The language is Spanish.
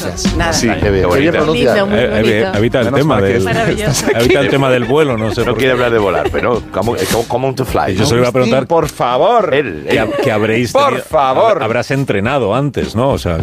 gracias. Nada. Sí, Qué bien pronunciado. Muy bonito. Evita el Menos tema mal que del Maravilloso. evita el tema del vuelo, no sé. No por quiere qué. hablar de volar, pero ¿cómo to fly? Yo se lo iba a preguntar Por favor. Él. que habréis Por tenido- favor. habrás entrenado antes, ¿no? O sea,